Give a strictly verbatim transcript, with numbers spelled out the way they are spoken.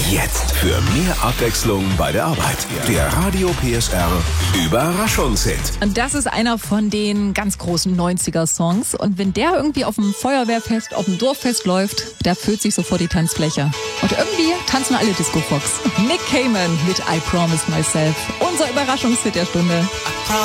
Jetzt für mehr Abwechslung bei der Arbeit. Der Radio P S R Überraschungshit. Und das ist einer von den ganz großen neunziger-Songs. Und wenn der irgendwie auf dem Feuerwehrfest, auf dem Dorffest läuft, da füllt sich sofort die Tanzfläche. Und irgendwie tanzen alle Disco Fox. Nick Cayman mit I Promise Myself. Unser Überraschungshit der Stunde.